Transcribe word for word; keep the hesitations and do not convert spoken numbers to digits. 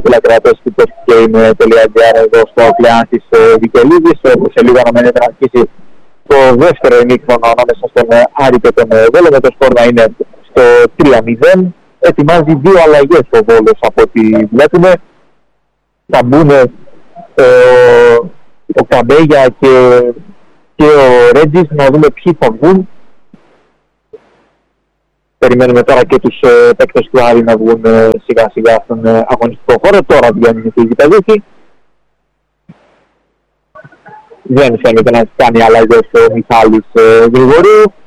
τηλεκρατές του πες κέι εμ τελεία τζι άρ εδώ στο Κλεάνθης Βικελίδης, που σε λίγο αναμένεται να αρχίσει το δεύτερο ημίχρονο ανάμεσα στον Άρη και τον Βόλο, με το σκορ να είναι στο τρία μηδέν. Ετοιμάζει δύο αλλαγές ο Βόλος από ό,τι βλέπουμε. Θα μπουν ε, ο Καμπέγια και, και ο Ρέτζης, να δούμε ποιοι θα βγουν. Περιμένουμε τώρα και τους ε, παίκτες του Άρη να βγουν ε, σιγά σιγά στον ε, αγωνιστικό χώρο. Τώρα βγαίνουν οι γηπεδούχοι. Δεν φαίνεται να κάνει αλλαγές ο Μιχάλης ε, Γρηγορίου.